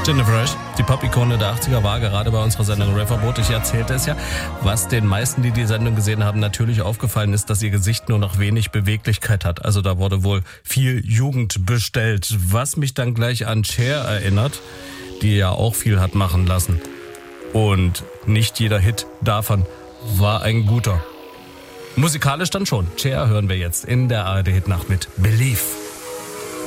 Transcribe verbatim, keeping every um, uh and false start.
Jenny Fresh, die Pop-Ikone der achtziger, war gerade bei unserer Sendung Rave-Verbot. Ich erzählte es ja, was den meisten, die die Sendung gesehen haben, natürlich aufgefallen ist, dass ihr Gesicht nur noch wenig Beweglichkeit hat. Also da wurde wohl viel Jugend bestellt, was mich dann gleich an Cher erinnert, die ja auch viel hat machen lassen. Und nicht jeder Hit davon war ein guter. Musikalisch dann schon. Cher hören wir jetzt in der A R D-Hitnacht mit Believe.